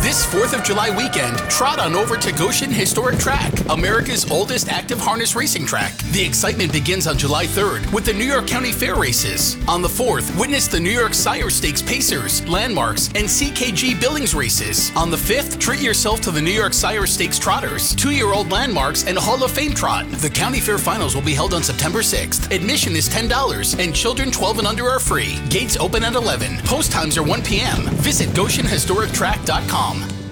This 4th of July weekend, trot on over to Goshen Historic Track, America's oldest active harness racing track. The excitement begins on July 3rd with the New York County Fair races. On the 4th, witness the New York Sire Stakes Pacers, Landmarks, and CKG Billings races. On the 5th, treat yourself to the New York Sire Stakes Trotters, 2-year-old Landmarks, and Hall of Fame Trot. The County Fair Finals will be held on September 6th. Admission is $10, and children 12 and under are free. Gates open at 11. Post times are 1 p.m. Visit GoshenHistoricTrack.com.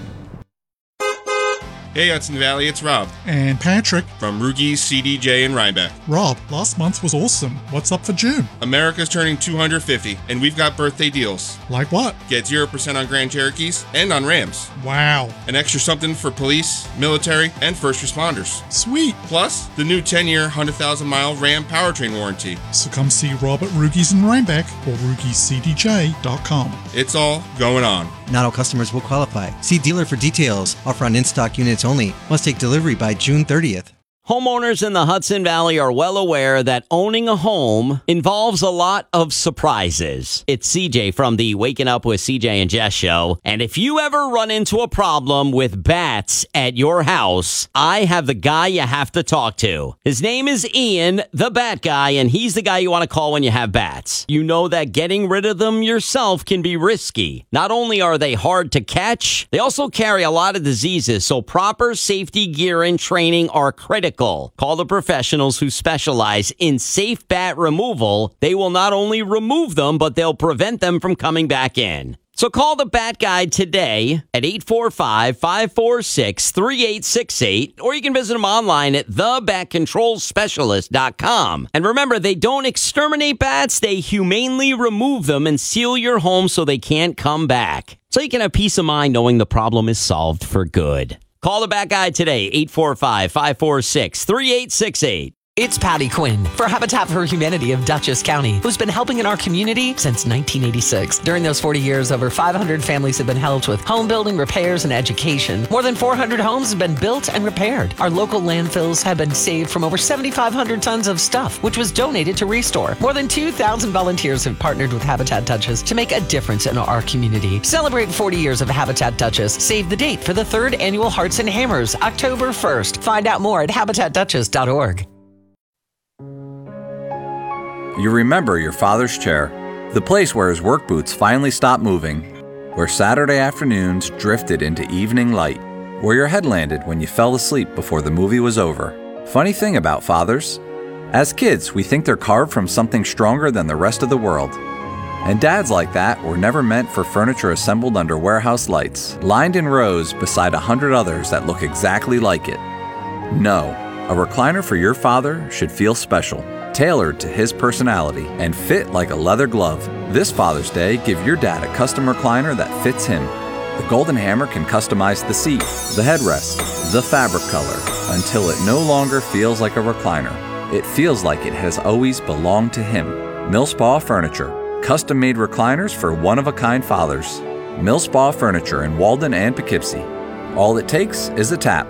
Hey Hudson Valley, it's Rob. And Patrick. From Rugies, CDJ, and Rhinebeck. Rob, last month was awesome. What's up for June? America's turning 250, and we've got birthday deals. Like what? Get 0% on Grand Cherokees and on Rams. Wow. An extra something for police, military, and first responders. Sweet. Plus, the new 10-year, 100,000-mile Ram powertrain warranty. So come see Rob at Rugies in Rhinebeck or RugiesCDJ.com. It's all going on. Not all customers will qualify. See dealer for details. Offer on in-stock units only. Must take delivery by June 30th. Homeowners in the Hudson Valley are well aware that owning a home involves a lot of surprises. It's CJ from the Waking Up with CJ and Jess show. And if you ever run into a problem with bats at your house, I have the guy you have to talk to. His name is Ian, the bat guy, and he's the guy you want to call when you have bats. You know that getting rid of them yourself can be risky. Not only are they hard to catch, they also carry a lot of diseases, so proper safety gear and training are critical. Call the professionals who specialize in safe bat removal. They will not only remove them, but they'll prevent them from coming back in. So call the Bat Guide today at 845-546-3868, or you can visit them online at thebatcontrolspecialist.com. And remember, they don't exterminate bats, they humanely remove them and seal your home so they can't come back. So you can have peace of mind knowing the problem is solved for good. Call the Bat Guide today, 845-546-3868. It's Patty Quinn for Habitat for Humanity of Dutchess County, who's been helping in our community since 1986. During those 40 years, over 500 families have been helped with home building, repairs, and education. More than 400 homes have been built and repaired. Our local landfills have been saved from over 7,500 tons of stuff, which was donated to Restore. More than 2,000 volunteers have partnered with Habitat Dutchess to make a difference in our community. Celebrate 40 years of Habitat Dutchess. Save the date for the 3rd annual Hearts and Hammers, October 1st. Find out more at habitatdutchess.org. You remember your father's chair, the place where his work boots finally stopped moving, where Saturday afternoons drifted into evening light, where your head landed when you fell asleep before the movie was over. Funny thing about fathers, as kids we think they're carved from something stronger than the rest of the world. And dads like that were never meant for furniture assembled under warehouse lights, lined in rows beside 100 others that look exactly like it. No, a recliner for your father should feel special, tailored to his personality, and fit like a leather glove. This Father's Day, give your dad a custom recliner that fits him. The Golden Hammer can customize the seat, the headrest, the fabric color, until it no longer feels like a recliner. It feels like it has always belonged to him. Millspaw Furniture, custom-made recliners for one-of-a-kind fathers. Millspaw Furniture in Walden and Poughkeepsie. All it takes is a tap.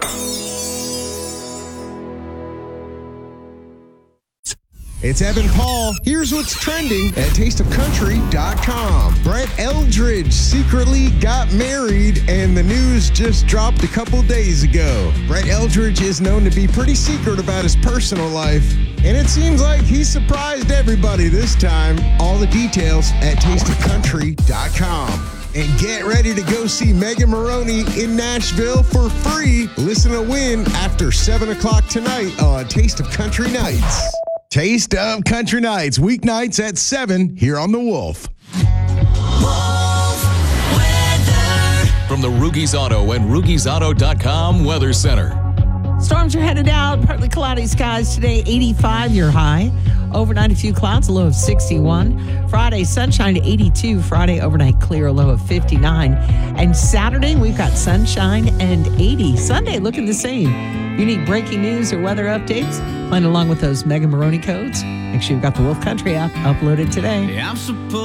It's Evan Paul. Here's what's trending at tasteofcountry.com. Brett Eldridge secretly got married, and the news just dropped a couple days ago. Brett Eldridge is known to be pretty secret about his personal life, and it seems like he surprised everybody this time. All the details at tasteofcountry.com. And get ready to go see Megan Maroney in Nashville for free. Listen to win after 7 o'clock tonight on Taste of Country Nights. Taste of Country Nights, weeknights at 7 here on The Wolf. From the Rugies Auto and RugiesAuto.com Weather Center. Storms are headed out. Partly cloudy skies today, 85 your high. Overnight, a few clouds, a low of 61. Friday, sunshine to 82. Friday, overnight clear, a low of 59. And Saturday, we've got sunshine and 80. Sunday, looking the same. You need breaking news or weather updates? Playing along with those Megan Maroney codes? Make sure you've got the Wolf Country app uploaded today. Yeah, I'm supposed